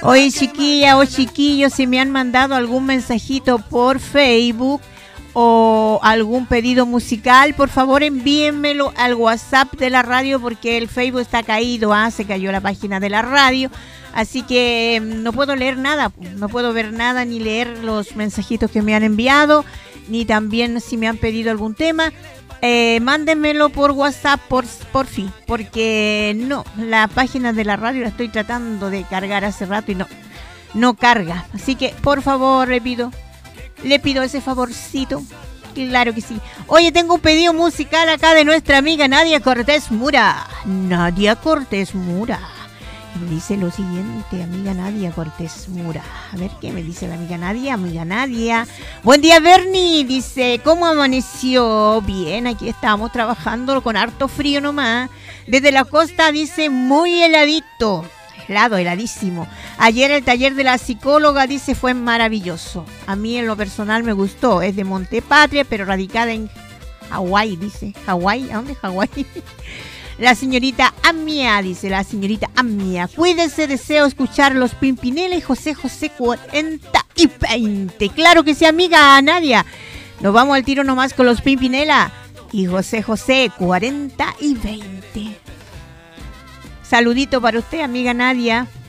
Oye, chiquilla o chiquillo, si me han mandado algún mensajito por Facebook o algún pedido musical, por favor envíenmelo al WhatsApp de la radio porque el Facebook está caído, se cayó la página de la radio, así que no puedo leer nada, no puedo ver nada ni leer los mensajitos que me han enviado, ni también si me han pedido algún tema. Mándenmelo por WhatsApp por fin, porque no, la página de la radio la estoy tratando de cargar hace rato y no carga, así que por favor le pido ese favorcito, claro que sí. Oye, tengo un pedido musical acá de nuestra amiga Nadia Cortés Mura. Nadia Cortés Mura me dice lo siguiente, amiga Nadia Cortés Mura. A ver qué me dice la amiga Nadia. Amiga Nadia, buen día Bernie, dice, ¿cómo amaneció? Bien, aquí estamos trabajando con harto frío nomás. Desde la costa dice, muy heladito. Heladísimo. Ayer el taller de la psicóloga, dice, fue maravilloso. A mí en lo personal me gustó. Es de Montepatria, pero radicada en Hawái, dice. ¿Hawái? ¿A dónde es Hawái? La señorita Amia, dice la señorita Amia. Cuídese, deseo escuchar los Pimpinela y José José 40 y 20. Claro que sí, amiga Nadia. Nos vamos al tiro nomás con los Pimpinela y José José 40 y 20. Saludito para usted, amiga Nadia.